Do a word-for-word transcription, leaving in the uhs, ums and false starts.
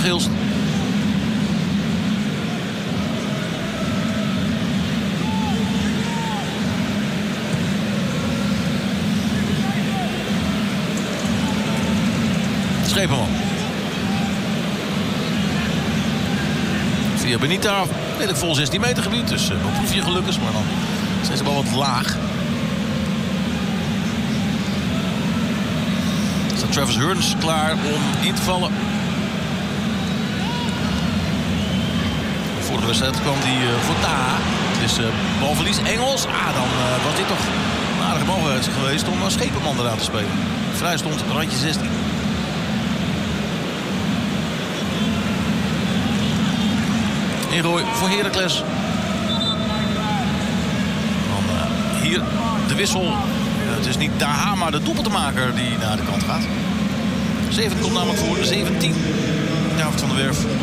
van Gilst. Schepenman. Via Benita. Redelijk vol zestien meter gebied. Dus uh, nog proef je gelukkig. Maar dan is de bal wat laag. Staat Travis Hearns klaar om in te vallen. Voor de wedstrijd kwam die uh, voor Taha. Het is uh, balverlies Engels. Ah, dan uh, was dit toch een aardige mogelijkheid geweest om uh, Schepenman eraan te spelen. Vrij stond randje zestien. Ingooi voor Heracles. Dan uh, hier de wissel. Uh, het is niet Taha, maar de doelpuntenmaker die naar de kant gaat. zeven komt namelijk voor, zeventien. David van der Werf.